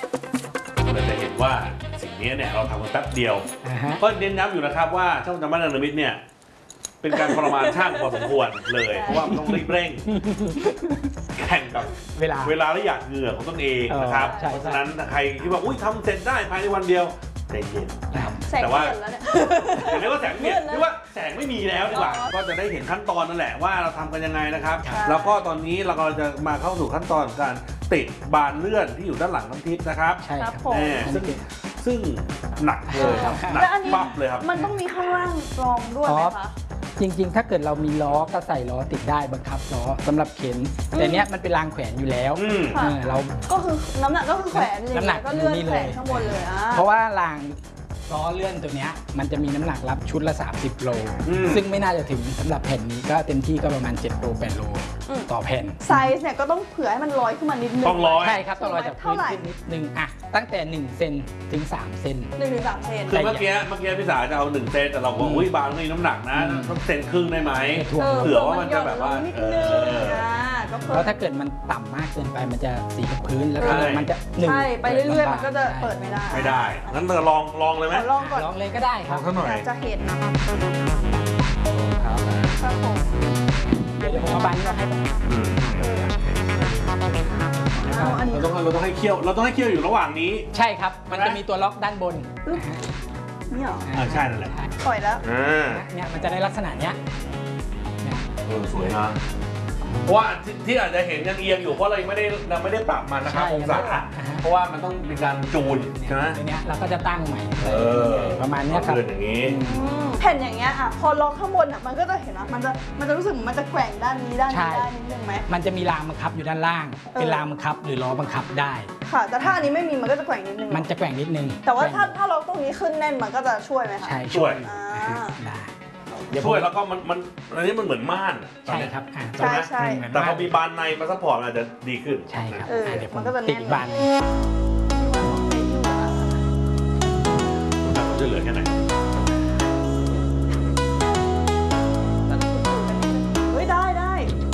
เราจะเห็นว่าสิ่งนี้เนี่ยเราทำกันแป๊บเดียวก็เน้นย้ำอยู่นะครับว่าช่างจำบ้านเนรมิตเนี่ยเป็นการทรมานช่างพอสมควรเลยเพราะว่ามันต้องรีบเร่งแข่งกับเวลาและอยากเหงื่อของตนเองนะครับเพราะฉะนั้นใครที่ว่าอุ้ยทำเสร็จได้ภายในวันเดียวใจเย็นแต่ว่าอย่างนี้ว่าแสงเนี่ยหรือว่าแสงไม่มีแล้วดีกว่าก็จะได้เห็นขั้นตอนนั่นแหละว่าเราทำกันยังไงนะครับแล้วก็ตอนนี้เราก็จะมาเข้าสู่ขั้นตอนการติดบานเลื่อนที่อยู่ด้านหลังน้ำทิพย์นะครับใช่ครับซึ่งหนักเลยครับหนักปั๊บเลยครับมันต้องมีข้างล่างรองด้วยไหมคะจริงๆถ้าเกิดเรามีล้อก็ใส่ล้อติดได้บังคับล้อสำหรับเข็นแต่เนี้ยมันเป็นรางแขวนอยู่แล้วเราก็คือน้ำหนักก็คือแขวนน้ำหนักก็เลื่อนแขวนข้างบนเลยเพราะว่ารางล้อเลื่อนตัวเนี้ยมันจะมีน้ำหนักรับชุดละ30โลซึ่งไม่น่าจะถึงสำหรับแผ่นนี้ก็เต็มที่ก็ประมาณ7โล8โลต่อแผ่นไซส์เนี่ยก็ต้องเผื่อให้มันลอยขึ้นมานิดนึงต้องลอยใช่ครับต้องลอยจากพื้นขึ้นนิดนึงอะตั้งแต่1เซนถึง3เซน 1 ถึง 3 เซนคือเมื่อกี้พี่สาจะเอา1เซนแต่เราบอกอุ้ยบางนี่น้ำหนักนะต้องเซนครึ่งได้ไหมเผื่อว่ามันจะแบบว่าเพราะถ้าเกิดมันต่ำมากเกินไปมันจะสีกับพื้นแล้วก็มันจะใช่ไปเรื่อยๆมันก็จะเปิดไม่ได้งั้นเราลองเลยไหมลองก่อนลองเลยก็ได้ครับจะเห็นนะครับเดี๋ยวผมเอาบานเราให้ตรงนี้เราต้องให้เคี่ยวอยู่ระหว่างนี้ใช่ครับมันจะมีตัวล็อกด้านบนนี่เหรอใช่นั่นแหละปล่อยแล้วเนี่ยมันจะได้ลักษณะเนี้ยสวยนะเพราะว่าที่อาจจะเห็นยังเอียงอยู่เพราะเราไม่ได้ปรับมันนะครับองศาเพราะว่ามันต้องมีการจูนใช่ไหมทีนี้เราก็จะตั้งใหม่ประมาณนี้ครับอย่างนี้แผ่นอย่างเงี้ยพอล็อกข้างบนมันก็จะเห็นว่ามันจะรู้สึกมันจะแกว่งด้านนี้ได้นิดนึงไหมมันจะมีรางบังคับอยู่ด้านล่างเป็นรางบังคับหรือล้อบังคับได้ค่ะแต่ถ้าอันนี้ไม่มีมันก็จะแกว่งนิดนึงมันจะแกว่งนิดนึงแต่ว่าถ้าล็อกตรงนี้ขึ้นแน่นมันก็จะช่วยไหมคะใช่ช่วยได้ช่วยแล้วก็มันอันนี้มันเหมือนม่านใช่ครับใช่แต่พอมีบานในมาซัพพอร์ตอาจจะดีขึ้นใช่ครับเดี๋ยวมันก็จะติดจะเหลือแค่ไหน